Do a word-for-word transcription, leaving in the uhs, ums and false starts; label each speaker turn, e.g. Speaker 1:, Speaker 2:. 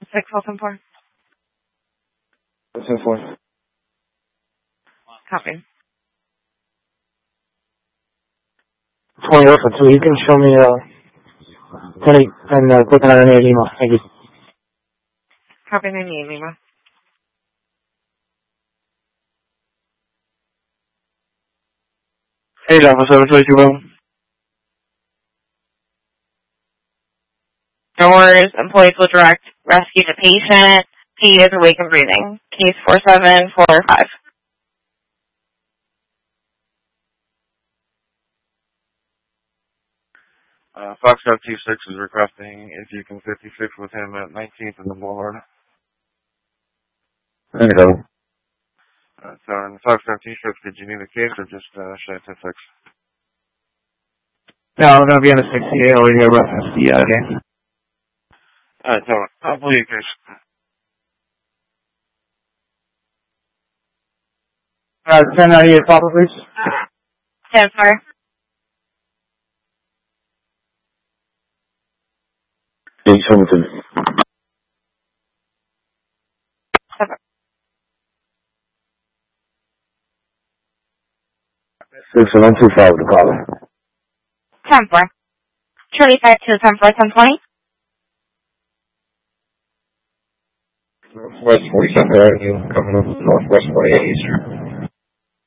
Speaker 1: six, Wilson four.
Speaker 2: Wilson four.
Speaker 1: Copy.
Speaker 2: twenty Wilson two, you can show me, uh, twenty, and, uh, click on an email. Thank you.
Speaker 1: Copy the name, email.
Speaker 2: Hey, Alpha seven twenty-two, Will.
Speaker 1: No worries. Employees will direct rescue the patient. He is awake and breathing. Case four seven four five.
Speaker 3: Uh, Foxtrot two six is requesting if you can fifty-six with him at nineteenth and the Boulevard.
Speaker 2: There you go.
Speaker 3: Uh, so in Foxtrot two six, did you need a case or just uh, should I fix?
Speaker 2: No, I'm going to be on the sixty-eight over here, reference the, uh, game.
Speaker 3: Alright, so I'll pull you a case.
Speaker 2: Uh, ten ninety-eight, Papa, please.
Speaker 1: ten four.
Speaker 2: Eight Hamilton. Six seven two five, the caller.
Speaker 1: ten four. Charlie five two, ten four, ten twenty.
Speaker 2: Northwest forty-seventh Avenue, coming up Northwest forty-eight Eastern.